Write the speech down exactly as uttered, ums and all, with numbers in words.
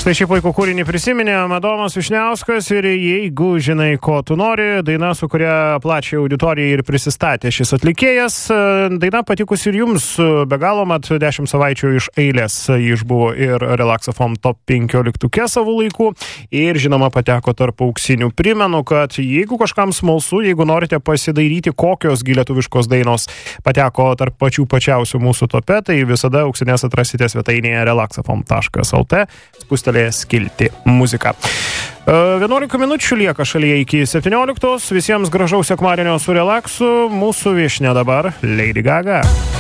Štai šį puikų kūrinį prisiminė Adomas Vyšniauskas ir Jeigu žinai, ko tu nori, daina, su kuria plačiai auditorijai ir prisistatė šis atlikėjas. Daina patikusi ir jums be galo, mat dešimt savaičių iš eilės jį išbuvo ir Relax F M top penkioliktuke savų laikų ir žinoma pateko tarp auksinių. Primenu, kad jeigu kažkam smalsu, jeigu norite pasidairyti, kokios gi lietuviškos dainos pateko tarp pačių pačiausių mūsų tope, tai visada auksinės atrasite svetainėje relax f m taškas l t. Spustelėjęs skilti muziką. vienuolika minučių lieka šalyje iki septynioliktos. Visiems gražaus sekmadienio su relaksu. Mūsų viešnia dabar Lady Gaga.